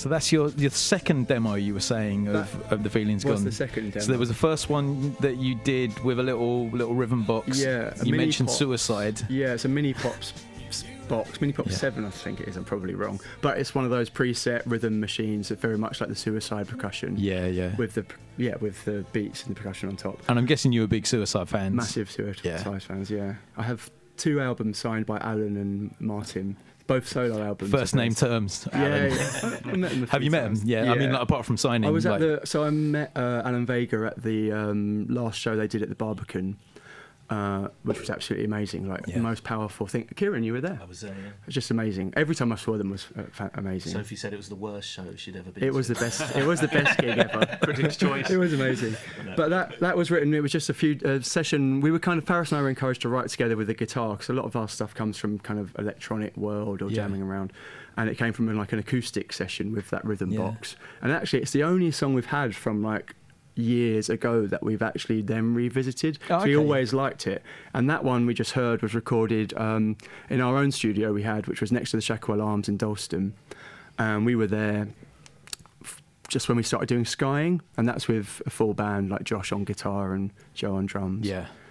So that's your second demo you were saying of The Feeling's Gone. Was the second demo. So there was the first one that you did with a little rhythm box. Yeah. You mentioned pop. Suicide. Yeah, it's a mini pops box, mini pop 7 I think it is, I'm probably wrong, but it's one of those preset rhythm machines that very much like the Suicide percussion. Yeah. With the beats and the percussion on top. And I'm guessing you're a big Suicide fan. Massive Suicide fans, yeah. I have 2 albums signed by Alan and Martin. Both solo albums. First name terms. Yeah. I met him Have you met him? Yeah. I mean, like, apart from signing. I was at I met Alan Vega at the last show they did at the Barbican, which was absolutely amazing. The most powerful thing. Kieran, you were there. I was there, yeah. It was just amazing. Every time I saw them was amazing. Sophie said it was the worst show she'd ever been It to. was the best. It was the best gig ever. Critics' choice. It was amazing. No. But that was written. It was just a few session. We were Paris and I were encouraged to write together with the guitar, because a lot of our stuff comes from kind of electronic world or jamming around, and it came from an acoustic session with that rhythm box. And actually, it's the only song we've had from years ago that we've actually then revisited. So we always liked it, and that one we just heard was recorded in our own studio we had, which was next to the Shackwell Arms in Dalston, and we were there just when we started doing Skying, and that's with a full band like Josh on guitar and Joe on drums.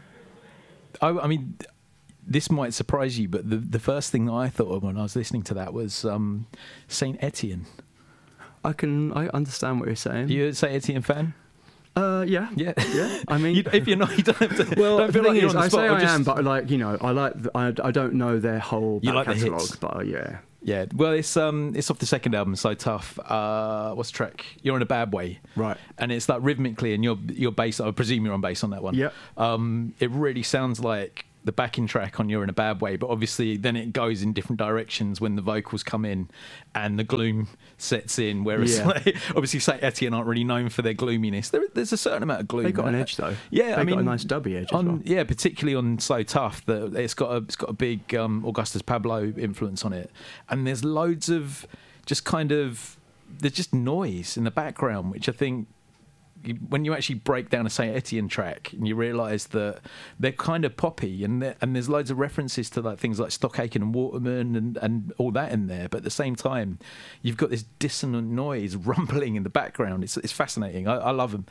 I mean, this might surprise you, but the first thing that I thought of when I was listening to that was Saint Etienne. I understand what you're saying. Are you a Saint Etienne fan? Yeah. I mean, if you're not, you don't have to. Well, don't the feel thing like you're is, on the I spot. say Or I just, am, but I don't know their whole back catalogue, but yeah. Yeah, well, it's off the second album, So Tough. What's the track? You're in a Bad Way, right? And it's like rhythmically, and you're bass. I presume you're on bass on that one. Yeah. It really sounds like the backing track on You're in a Bad Way, but obviously then it goes in different directions when the vocals come in and the gloom sets in, whereas obviously Saint Etienne aren't really known for their gloominess. There's a certain amount of gloom. They got an edge though. Yeah, they got a nice dubby edge as well. Yeah, particularly on So Tough, that it's got a big Augustus Pablo influence on it, and there's loads of just there's just noise in the background, which I think, when you actually break down a Saint Etienne track and you realise that they're kind of poppy, and there's loads of references to things like Stock Aitken and Waterman and all that in there, but at the same time you've got this dissonant noise rumbling in the background. It's fascinating. I love them.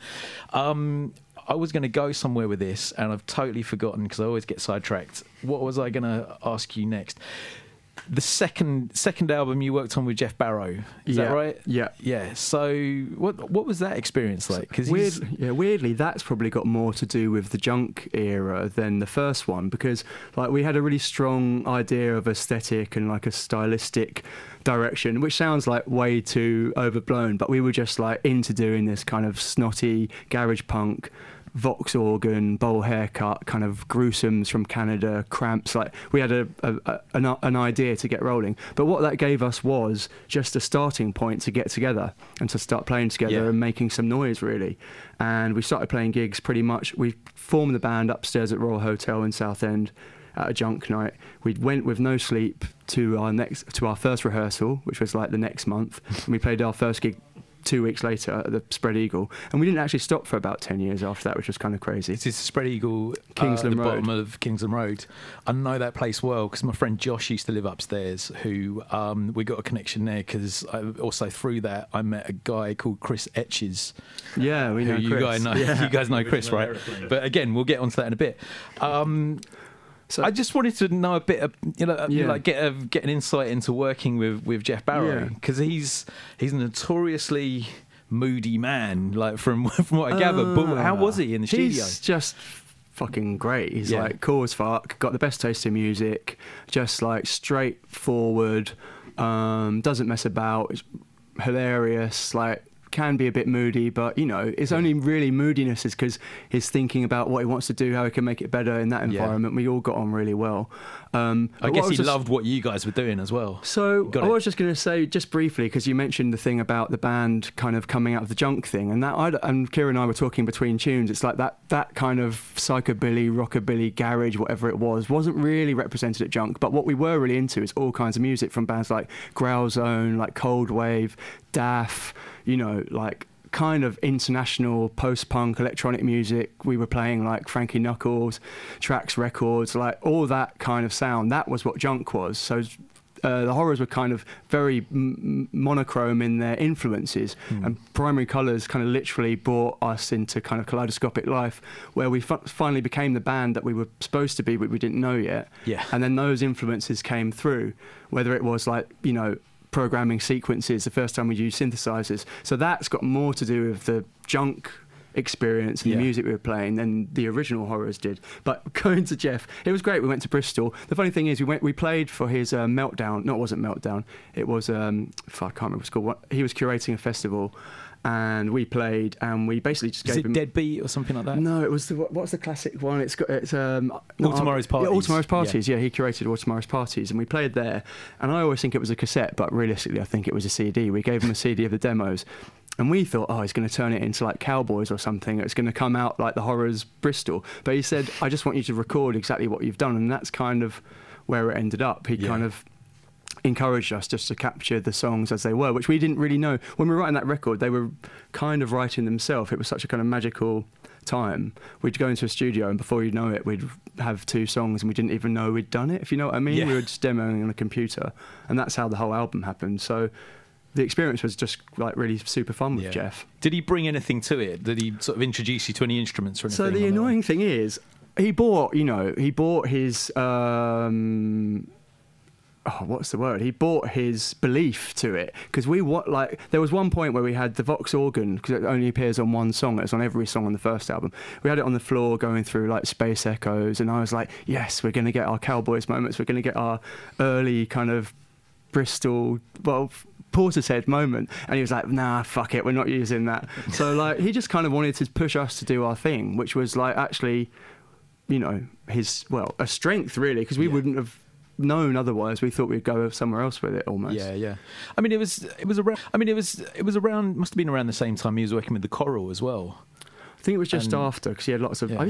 I was going to go somewhere with this and I've totally forgotten because I always get sidetracked. What was I going to ask you next? The second album you worked on with Jeff Barrow, is that right? Yeah. So what was that experience like? Because weirdly, that's probably got more to do with the Junk era than the first one, because we had a really strong idea of aesthetic and a stylistic direction, which sounds way too overblown, but we were just into doing this kind of snotty garage punk, Vox organ, bowl haircut, kind of gruesomes from Canada, Cramps. We had an idea to get rolling, but what that gave us was just a starting point to get together and to start playing together and making some noise, really. And we started playing gigs pretty much. We formed the band upstairs at Royal Hotel in Southend at a Junk night. We went with no sleep to our first rehearsal, which was the next month, and we played our first gig 2 weeks later at the Spread Eagle, and we didn't actually stop for about 10 years after that, which was kind of crazy. It's the Spread Eagle, Kingsland Road. Bottom of Kingsland Road. I know that place well because my friend Josh used to live upstairs, who we got a connection there because also through that I met a guy called Chris Etches. Yeah, we know Chris. You guys know Chris, right? But again, we'll get onto that in a bit. So I just wanted to know a bit of, get an insight into working with Jeff Barrow, because he's a notoriously moody man, from what I gather. But how was he in the studio? He's just fucking great. He's cool as fuck, got the best taste in music, just straightforward, doesn't mess about, is hilarious, can be a bit moody, but it's only really moodiness is because he's thinking about what he wants to do, how he can make it better in that environment. We all got on really well. I guess he loved what you guys were doing as well. So I was just going to say, just briefly, because you mentioned the thing about the band kind of coming out of the Junk thing, and and Kira and I were talking between tunes. It's that kind of psychobilly, rockabilly, garage, whatever it wasn't really represented at Junk. But what we were really into is all kinds of music from bands like Growlzone, Cold Wave, DAF, kind of international post-punk electronic music. We were playing Frankie Knuckles, Trax Records, all that kind of sound. That was what Junk was. So the Horrors were kind of very monochrome in their influences, and Primary Colours kind of literally brought us into kind of kaleidoscopic life, where we finally became the band that we were supposed to be, but we didn't know yet. Yeah. And then those influences came through, whether it was like, you know, programming sequences, the first time we used synthesizers. So that's got more to do with the Junk experience and the music we were playing than the original Horrors did. But going to Jeff, it was great. We went to Bristol. The funny thing is, we played for his Meltdown. No, it wasn't Meltdown. It was I can't remember what it's called. He was curating a festival, and we played, and we basically just gave him Deadbeat or something like that? No, it was what's the classic one? It's All Tomorrow's Parties. All Tomorrow's Parties. Yeah, he curated All Tomorrow's Parties, and we played there. And I always think it was a cassette, but realistically, I think it was a CD. We gave him a CD of the demos. And we thought, oh, he's going to turn it into like Cowboys or something. It's going to come out like the Horrors Bristol. But he said, I just want you to record exactly what you've done. And that's kind of where it ended up. He kind of encouraged us just to capture the songs as they were, which we didn't really know. When we were writing that record, they were kind of writing themselves. It was such a kind of magical time. We'd go into a studio, and before you know it, we'd have 2 songs, and we didn't even know we'd done it, if you know what I mean. Yeah. We were just demoing on a computer. And that's how the whole album happened. So the experience was just like really super fun with Jeff. Did he bring anything to it? Did he sort of introduce you to any instruments or anything? So the annoying thing is, he bought his what's the word? He bought his belief to it, because there was one point where we had the Vox organ, because it only appears on one song. It's on every song on the first album. We had it on the floor going through like Space Echoes, and I was like, yes, we're going to get our Cowboys moments. We're going to get our early kind of Bristol, Portishead moment. And he was like, nah, fuck it, we're not using that. So like, he just kind of wanted to push us to do our thing, which was like actually, you know, a strength really, because we wouldn't have known otherwise. We thought we'd go somewhere else with it almost. Yeah. I mean, it was around, must have been around the same time he was working with the Coral as well. I think it was just after, because he had lots of.